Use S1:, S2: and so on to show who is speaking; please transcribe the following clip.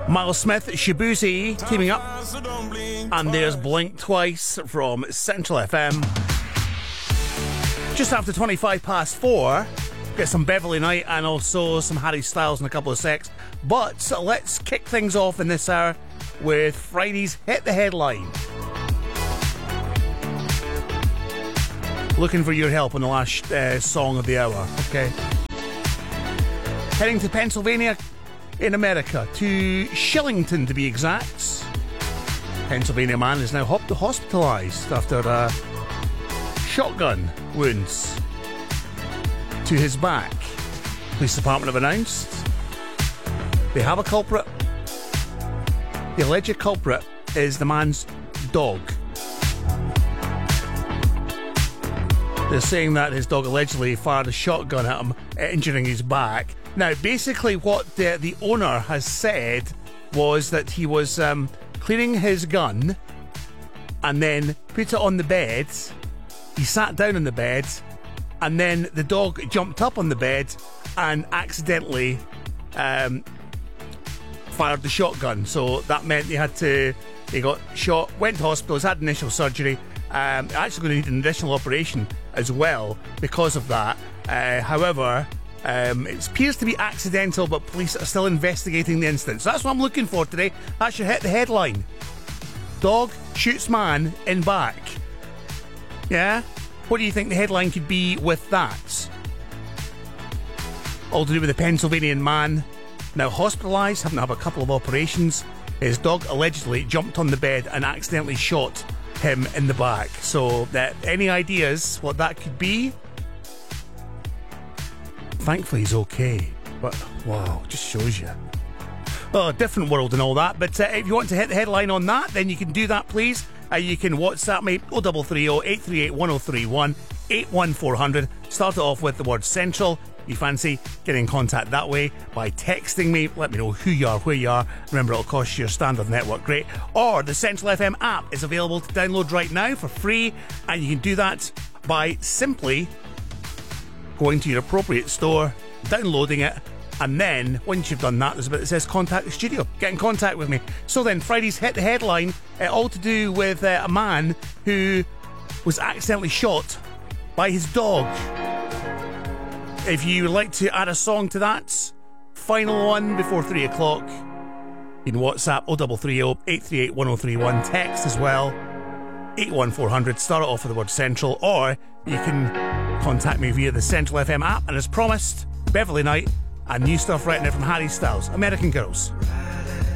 S1: Miles Smith, Shabuzi teaming up, and there's Blink Twice from Central FM. Just after 4:25, get some Beverly Knight and also some Harry Styles in a couple of secs. But let's kick things off in this hour with Friday's Hit the Headline. Looking for your help on the last song of the hour, okay? Heading to Pennsylvania in America, to Shillington to be exact. Pennsylvania man is now hospitalised after shotgun wounds to his back. Police department have announced they have a culprit. The alleged culprit is the man's dog. They're saying that his dog allegedly fired a shotgun at him, injuring his back. Now, basically what the owner has said was that he was cleaning his gun and then put it on the bed. He sat down on the bed and then the dog jumped up on the bed and accidentally fired the shotgun. So that meant he got shot, went to hospital, he's had initial surgery, actually going to need an additional operation as well because of that. However, it appears to be accidental, but police are still investigating the incident. So that's what I'm looking for today. That should hit the headline. Dog shoots man in back. Yeah? What do you think the headline could be with that? All to do with the Pennsylvanian man now hospitalised, having to have a couple of operations. His dog allegedly jumped on the bed and accidentally shot him in the back. So, any ideas what that could be? Thankfully he's okay, but wow, just shows you. Oh, different world and all that. But if you want to hit the headline on that, then you can do that, please. You can WhatsApp me 0330 838 1031 81400. Start it off with the word Central. If you fancy getting in contact that way by texting me, let me know who you are, where you are. Remember, it'll cost you your standard network rate. Or the Central FM app is available to download right now for free, and you can do that by simply going to your appropriate store, downloading it, and then once you've done that, there's a bit that says contact the studio. Get in contact with me. So then, Friday's Hit the Headline, all to do with a man who was accidentally shot by his dog. If you would like to add a song to that, final one before 3 o'clock, you can WhatsApp 0330 838 1031, text as well 81400, start it off with the word Central, or you can contact me via the Central FM app. And as promised, Beverly Knight and new stuff right now from Harry Styles, American Girls.